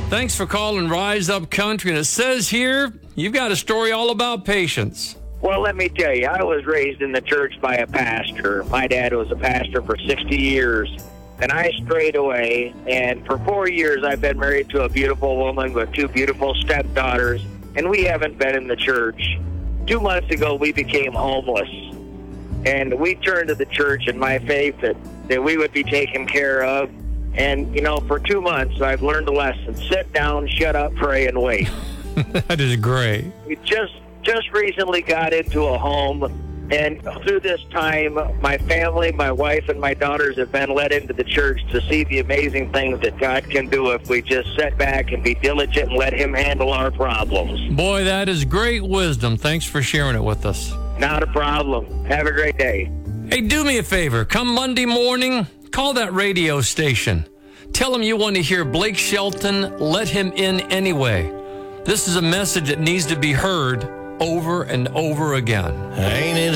Thanks for calling Rise Up Country. And it says here, you've got a story all about patience. Well, let me tell you, I was raised in the church by a pastor. My dad was a pastor for 60 years. And I strayed away, and for 4 years I've been married to a beautiful woman with 2 beautiful stepdaughters, and we haven't been in the church. 2 months ago, we became homeless, and we turned to the church in my faith that we would be taken care of. And, you know, for 2 months, I've learned a lesson. Sit down, shut up, pray, and wait. That is great. We just recently got into a home. And through this time, my family, my wife, and my daughters have been led into the church to see the amazing things that God can do if we just sit back and be diligent and let Him handle our problems. Boy, that is great wisdom. Thanks for sharing it with us. Not a problem. Have a great day. Hey, do me a favor. Come Monday morning, call that radio station. Tell them you want to hear Blake Shelton, Let Him In Anyway. This is a message that needs to be heard over and over again. Ain't it